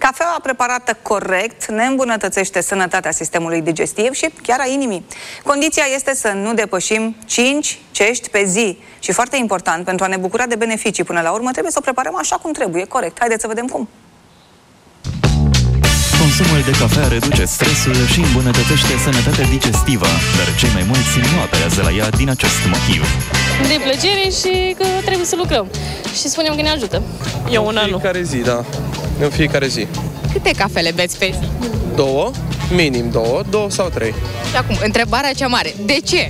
Cafeaua preparată corect ne îmbunătățește sănătatea sistemului digestiv și chiar a inimii. Condiția este să nu depășim 5 cești pe zi. Și foarte important, pentru a ne bucura de beneficii până la urmă, trebuie să o preparăm așa cum trebuie, corect. Haideți să vedem cum. Consumul de cafea reduce stresul și îmbunătățește sănătatea digestivă, dar cei mai mulți nu apelează la ea din acest motiv. De plăcere și că trebuie să lucrăm. Și spunem că ne ajută. Eu una nu. În fiecare zi, da. În fiecare zi. Câte cafele beți pe zi? 2, minim 2 sau 3. Și acum, întrebarea cea mare. De ce?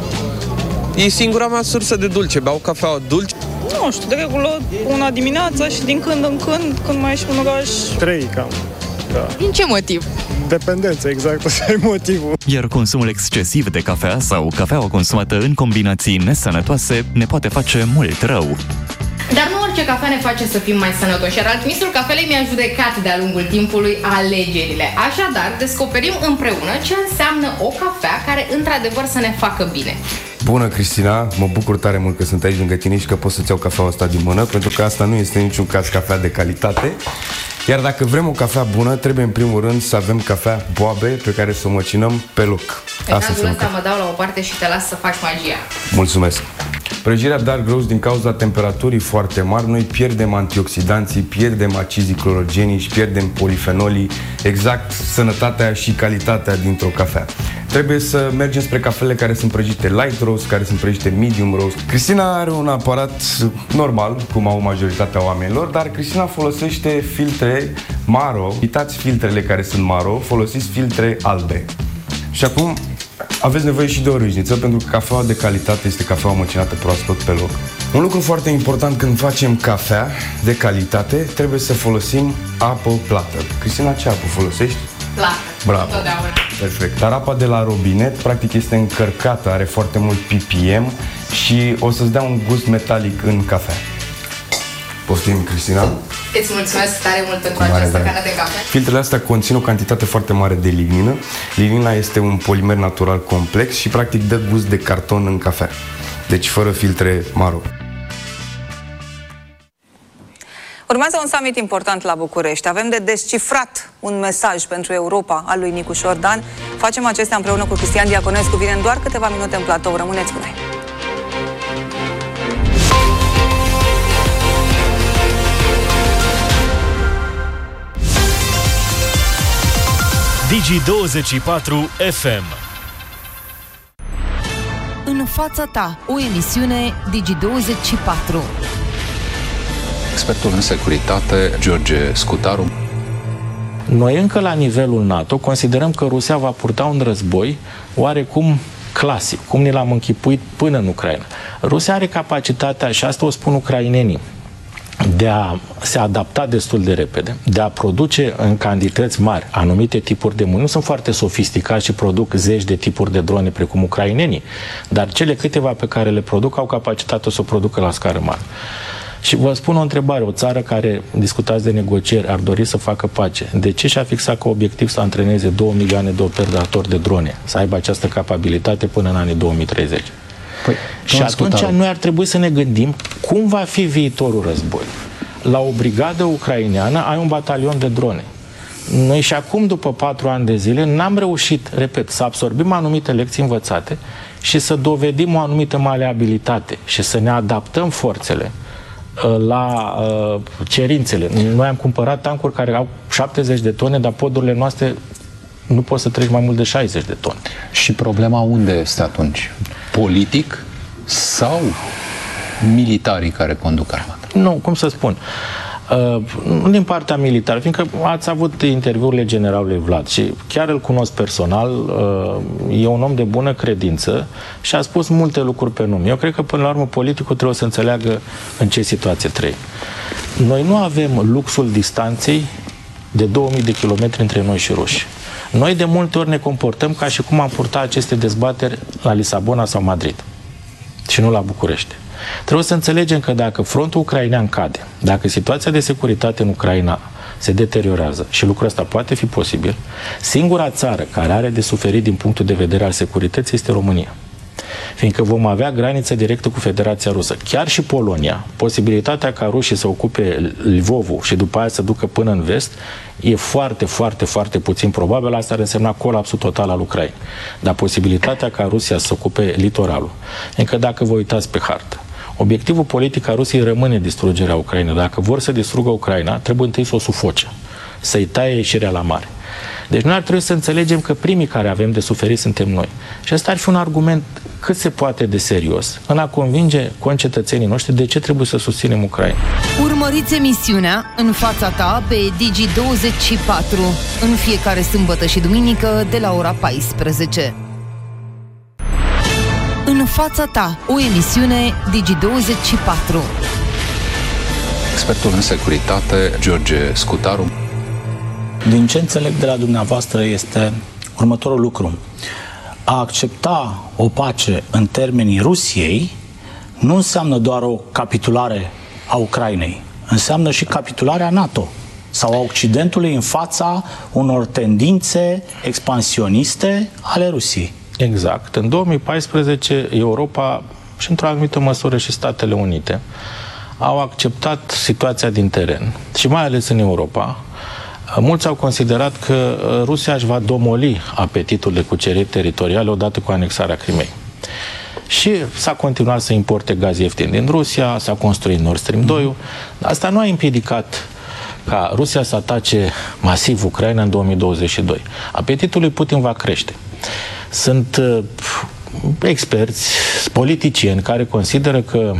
E singura mea sursă de dulce. Beau cafeaua dulce. Nu știu, de regulă una dimineața și din când în când mai ieșim în oraș. 3 cam. Da. Din ce motiv? Dependență, exact, ăsta e motivul. Iar consumul excesiv de cafea sau cafeaua consumată în combinații nesănătoase ne poate face mult rău. Dar nu orice cafea ne face să fim mai sănătoși, iar alchimistul cafelei mi-a judecat de-a lungul timpului alegerile. Așadar, descoperim împreună ce înseamnă o cafea care într-adevăr să ne facă bine. Bună, Cristina! Mă bucur tare mult că sunt aici lângă tine și că pot să-ți iau cafeaua asta din mână, pentru că asta nu este în niciun caz cafea de calitate. Iar dacă vrem o cafea bună, trebuie în primul rând să avem cafea boabe pe care să o măcinăm pe loc. În cazul ăsta mă dau la o parte și te las să faci magia. Mulțumesc! Prăjirea dark roast, din cauza temperaturii foarte mari, noi pierdem antioxidanții, pierdem acizii clorogenici, pierdem polifenolii, exact sănătatea și calitatea dintr-o cafea. Trebuie să mergem spre cafele care sunt prăjite light roast, care sunt prăjite medium roast. Cristina are un aparat normal, cum au majoritatea oamenilor, dar Cristina folosește filtre Maro. Uitați filtrele care sunt Maro, folosiți filtre albe. Și acum aveți nevoie și de o râșniță, pentru că cafeaua de calitate este cafeaua măcinată proaspăt pe loc. Un lucru foarte important când facem cafea de calitate, trebuie să folosim apă plată. Cristina, ce apă folosești? Plată. Bravo. Totdeauna. Perfect. Dar apa de la robinet, practic, este încărcată, are foarte mult ppm și o să-ți dea un gust metalic în cafea. Poftim, Cristina? Îți mulțumesc tare mult pentru această cană de cafea. Filtrele astea conțin o cantitate foarte mare de lignină. Lignina este un polimer natural complex și practic dă gust de carton în cafea. Deci fără filtre Maro. Urmează un summit important la București. Avem de descifrat un mesaj pentru Europa al lui Nicu Șordan. Facem acestea împreună cu Cristian Diaconescu. Vine în doar câteva minute în platou. Rămâneți cu noi. Digi24 FM. În fața ta, o emisiune Digi24. Expertul în securitate, George Scutaru. Noi încă la nivelul NATO considerăm că Rusia va purta un război oarecum clasic, cum ni l-am închipuit până în Ucraina. Rusia are capacitatea, și asta o spun ucrainenii, de a se adapta destul de repede, de a produce în cantități mari anumite tipuri de muniții. Nu sunt foarte sofisticați și produc zeci de tipuri de drone precum ucrainenii, dar cele câteva pe care le produc au capacitatea să o producă la scară mare. Și vă spun o întrebare, o țară care, discutați de negocieri, ar dori să facă pace, de ce și-a fixat ca obiectiv să antreneze 2 milioane de operatori de drone, să aibă această capabilitate până în anii 2030? Păi, și atunci noi ar trebui să ne gândim cum va fi viitorul război. La o brigadă ucraineană ai un batalion de drone. Noi și acum, după 4 ani de zile, n-am reușit, repet, să absorbim anumite lecții învățate și să dovedim o anumită maleabilitate și să ne adaptăm forțele la cerințele. Noi am cumpărat tancuri care au 70 de tone, dar podurile noastre nu poți să treci mai mult de 60 de tone. Și problema unde este atunci? Politic sau militarii care conduc armata? Nu, cum să spun, nu din partea militară, fiindcă ați avut interviurile generalului Vlad și chiar îl cunosc personal, e un om de bună credință și a spus multe lucruri pe nume. Eu cred că până la urmă politicul trebuie să înțeleagă în ce situație trăim. Noi nu avem luxul distanței de 2000 de kilometri între noi și ruși. Noi de multe ori ne comportăm ca și cum am purtat aceste dezbateri la Lisabona sau Madrid și nu la București. Trebuie să înțelegem că dacă frontul ucrainean cade, dacă situația de securitate în Ucraina se deteriorează și lucrul ăsta poate fi posibil, singura țară care are de suferit din punctul de vedere al securității este România. fiindcă vom avea graniță directă cu Federația Rusă. Chiar și Polonia, posibilitatea ca rușii să ocupe Lvovul și după aia să ducă până în vest, e foarte, foarte, foarte puțin probabil. Asta ar însemna colapsul total al Ucrainei. Dar posibilitatea ca Rusia să ocupe litoralul, încă dacă vă uitați pe hartă, obiectivul politic al Rusiei rămâne distrugerea Ucrainei. Dacă vor să distrugă Ucraina, trebuie întâi să o sufoce, să-i taie ieșirea la mare. Deci noi ar trebui să înțelegem că primii care avem de suferit suntem noi. Și asta ar fi un argument cât se poate de serios în a convinge concetățenii noștri de ce trebuie să susținem Ucraina. Urmăriți emisiunea În fața ta pe Digi24 în fiecare sâmbătă și duminică de la ora 14. În fața ta, o emisiune Digi24. Expertul în securitate, George Scutaru. Din ce înțeleg de la dumneavoastră este următorul lucru. A accepta o pace în termenii Rusiei nu înseamnă doar o capitulare a Ucrainei, înseamnă și capitularea NATO sau a Occidentului în fața unor tendințe expansioniste ale Rusiei. Exact. În 2014, Europa și într-o anumită măsură și Statele Unite au acceptat situația din teren și mai ales în Europa. Mulți au considerat că Rusia își va domoli apetitul de cuceriri teritoriale odată cu anexarea Crimei. Și s-a continuat să importe gaz ieftin din Rusia, s-a construit Nord Stream 2. Asta nu a împiedicat ca Rusia să atace masiv Ucraina în 2022. Apetitul lui Putin va crește. Sunt experți, politicieni care consideră că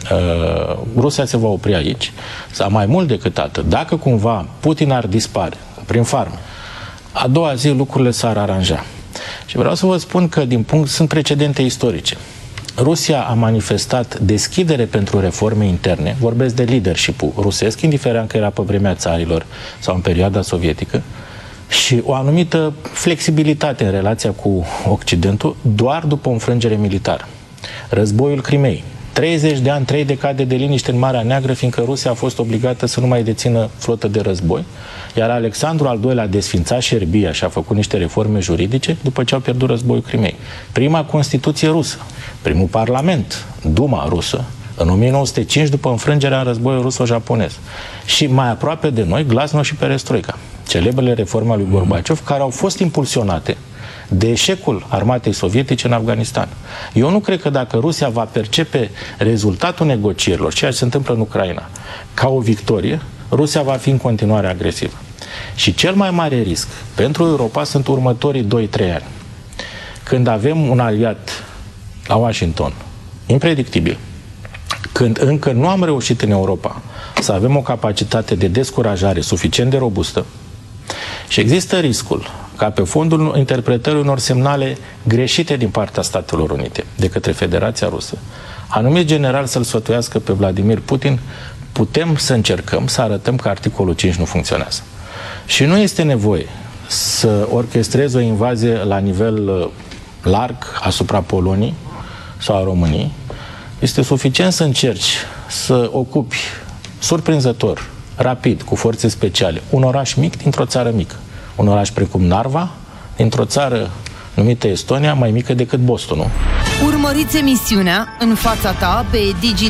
Rusia se va opri aici, sau mai mult decât atât. Dacă cumva Putin ar dispare prin farmă, a doua zi lucrurile s-ar aranja. Și vreau să vă spun că sunt precedente istorice. Rusia a manifestat deschidere pentru reforme interne, vorbesc de leadership-ul rusesc, indiferent că era pe vremea țarilor sau în perioada sovietică, și o anumită flexibilitate în relația cu Occidentul doar după o înfrângere militară. Războiul Crimei. 30 de ani, 3 decade de liniște în Marea Neagră, fiindcă Rusia a fost obligată să nu mai dețină flotă de război, iar Alexandru al II-lea a desfințat Șerbia și a făcut niște reforme juridice după ce au pierdut războiul Crimei. Prima Constituție rusă, primul Parlament, Duma rusă, în 1905, după înfrângerea în războiul ruso-japonez. Și mai aproape de noi, Glasnost și Perestroica, celebrele reforme ale lui Gorbaciov, care au fost impulsionate de eșecul armatei sovietice în Afganistan. Eu nu cred că dacă Rusia va percepe rezultatul negocierilor, ceea ce se întâmplă în Ucraina, ca o victorie, Rusia va fi în continuare agresivă. Și cel mai mare risc pentru Europa sunt următorii 2-3 ani. Când avem un aliat la Washington, impredictibil, când încă nu am reușit în Europa să avem o capacitate de descurajare suficient de robustă și există riscul ca pe fondul interpretării unor semnale greșite din partea Statelor Unite de către Federația Rusă, anumiți general să-l sfătuiască pe Vladimir Putin, putem să încercăm să arătăm că articolul 5 nu funcționează. Și nu este nevoie să orchestrezi o invazie la nivel larg asupra Poloniei sau a României. Este suficient să încerci să ocupi surprinzător, rapid, cu forțe speciale, un oraș mic dintr-o țară mică. Un oraș precum Narva, dintr-o țară numită Estonia, mai mică decât Bostonul. Urmăriți emisiunea În fața ta pe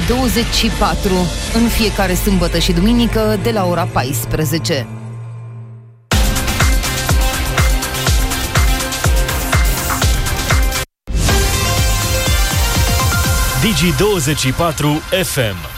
Digi24 în fiecare sâmbătă și duminică de la ora 14. Digi24 FM.